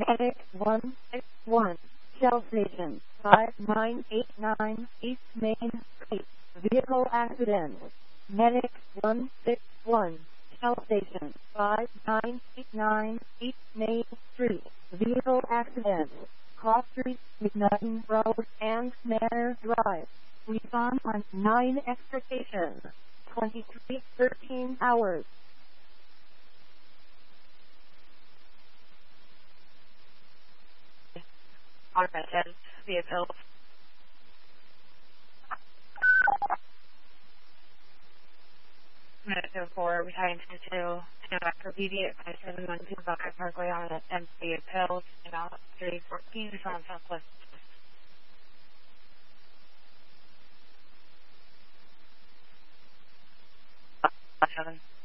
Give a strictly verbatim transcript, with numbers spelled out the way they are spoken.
Medic one six one, Shell Station five nine eight nine, East Main Street, vehicle accident. Medic one six one, Shell Station five nine eight nine, East Main Street, vehicle accident. Cross Street, McNutton Road, and Manor Drive. Respond on nine extrication, twenty-three thirteen hours. On residence vehicle. Minute two four, retiring to two, stand by for B D at five seven one two Buckeye Parkway on the M C Appeals, about three fourteen from Southwest. Seven.